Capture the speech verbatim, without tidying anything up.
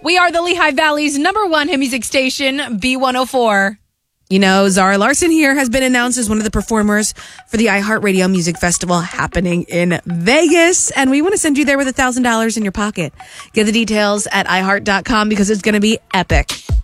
We are the Lehigh Valley's number one hit music station, B one oh four. You know, Zara Larson here has been announced as one of the performers for the iHeartRadio Music Festival happening in Vegas. And we want to send you there with one thousand dollars in your pocket. Get the details at i heart dot com because it's going to be epic.